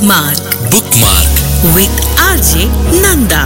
Bookmark with RJ Nanda.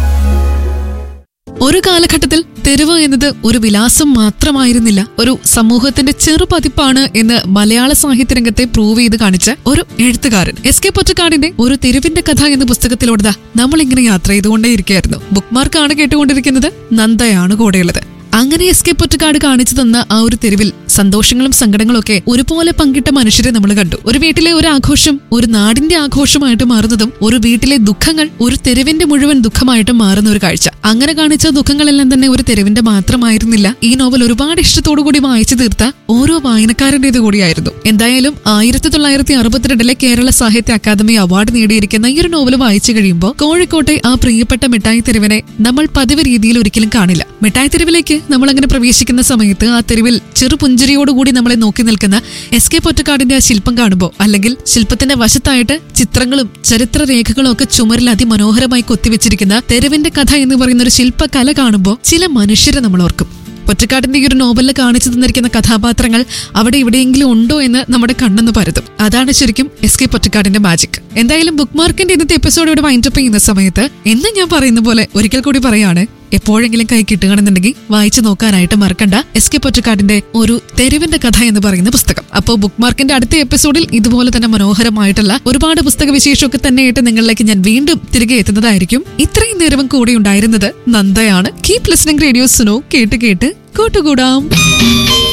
ഒരു കാലഘട്ടത്തിൽ തെരുവ് എന്നത് ഒരു വിലാസം മാത്രമായിരുന്നില്ല, ഒരു സമൂഹത്തിന്റെ ചെറുപതിപ്പാണ് എന്ന് മലയാള സാഹിത്യരംഗത്തെ പ്രൂവ് ചെയ്ത് കാണിച്ച ഒരു എഴുത്തുകാരൻ. എസ്.കെ. പൊറ്റക്കാടിന്റെ ഒരു തെരുവിന്റെ കഥ എന്ന പുസ്തകത്തിലൂടെ നമ്മളിങ്ങനെ യാത്ര ചെയ്തുകൊണ്ടേയിരിക്കുകയായിരുന്നു. ബുക്ക്മാർക്കാണ് കേട്ടുകൊണ്ടിരിക്കുന്നത്, നന്ദയാണ് കൂടെയുള്ളത്. അങ്ങനെ എസ്.കെ. പൊറ്റക്കാട് കാണിച്ചു തന്ന ആ ഒരു തെരുവിൽ സന്തോഷങ്ങളും സങ്കടങ്ങളും ഒക്കെ ഒരുപോലെ പങ്കിട്ട മനുഷ്യരെ നമ്മൾ കണ്ടു. ഒരു വീട്ടിലെ ഒരു ആഘോഷം ഒരു നാടിന്റെ ആഘോഷമായിട്ട് മാറുന്നതും, ഒരു വീട്ടിലെ ദുഃഖങ്ങൾ ഒരു തെരുവിന്റെ മുഴുവൻ ദുഃഖമായിട്ട് മാറുന്ന ഒരു കാഴ്ച. അങ്ങനെ കാണിച്ച ദുഃഖങ്ങളെല്ലാം തന്നെ ഒരു തെരുവിന്റെ മാത്രമായിരുന്നില്ല. ഈ നോവൽ ഒരുപാട് ഇഷ്ടത്തോടു കൂടി വായിച്ചു തീർത്ത ഓരോ വായനക്കാരന്റേത് കൂടിയായിരുന്നു. എന്തായാലും 1962 കേരള സാഹിത്യ അക്കാദമി അവാർഡ് നേടിയിരിക്കുന്ന ഈ ഒരു നോവൽ വായിച്ചു കഴിയുമ്പോൾ കോഴിക്കോട്ടെ ആ പ്രിയപ്പെട്ട മിഠായി തെരുവിനെ നമ്മൾ പതിവ് രീതിയിൽ ഒരിക്കലും കാണില്ല. മിഠായി തെരുവിലേക്ക് നമ്മൾ അങ്ങനെ പ്രവേശിക്കുന്ന സമയത്ത് ആ തെരുവിൽ ചെറുപുഞ്ചിരിയോടുകൂടി നമ്മളെ നോക്കി നിൽക്കുന്ന എസ്.കെ. പൊറ്റക്കാടിന്റെ ആ ശില്പം കാണുമ്പോൾ, അല്ലെങ്കിൽ ശില്പത്തിന്റെ വശത്തായിട്ട് ചിത്രങ്ങളും ചരിത്രരേഖകളും ഒക്കെ ചുമരിൽ അതിമനോഹരമായി കൊത്തിവെച്ചിരിക്കുന്ന തെരുവിന്റെ കഥ എന്ന് പറയുന്ന ഒരു ശില്പകല കാണുമ്പോൾ ചില മനുഷ്യരെ നമ്മൾ ഓർക്കും. പൊറ്റക്കാടിന്റെ ഈ ഒരു നോവലിൽ കാണിച്ചു തന്നിരിക്കുന്ന കഥാപാത്രങ്ങൾ അവിടെ എവിടെയെങ്കിലും ഉണ്ടോ എന്ന് നമ്മുടെ കണ്ണെന്ന് പരതും. അതാണ് ശരിക്കും എസ്.കെ. പൊറ്റക്കാടിന്റെ മാജിക്. എന്തായാലും ബുക്ക്മാർക്കിന്റെ ഇന്നത്തെ എപ്പിസോഡോട് വൈൻഡപ്പ് ചെയ്യുന്ന സമയത്ത് എന്ന് ഞാൻ പറയുന്ന പോലെ ഒരിക്കൽ കൂടി പറയാണ്, എപ്പോഴെങ്കിലും കൈ കിട്ടുകയാണെന്നുണ്ടെങ്കിൽ വായിച്ചു നോക്കാനായിട്ട് മറക്കണ്ട എസ്.കെ. പൊറ്റക്കാടിന്റെ ഒരു തെരുവിന്റെ കഥ എന്ന് പറയുന്ന പുസ്തകം. അപ്പോൾ ബുക്ക്മാർക്കിന്റെ അടുത്ത എപ്പിസോഡിൽ ഇതുപോലെ തന്നെ മനോഹരമായിട്ടുള്ള ഒരുപാട് പുസ്തക വിശേഷമൊക്കെ തന്നെയായിട്ട് നിങ്ങളിലേക്ക് ഞാൻ വീണ്ടും തിരികെ എത്തുന്നതായിരിക്കും. ഇത്രയും നേരവും കൂടെ ഉണ്ടായിരുന്നത് നന്ദയാണ്. കീപ് ലിസണിംഗ് റേഡിയോ സുനോ, കേട്ട് കേട്ട് കൂട്ടുകൂടാം.